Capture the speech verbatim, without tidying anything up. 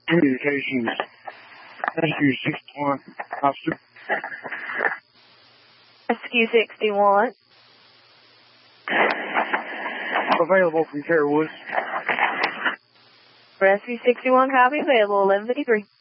Communications. Rescue sixty-one. Officer. Rescue sixty-one. Available from Carrollwood. Rescue sixty-one, copy, available eleven fifty-three.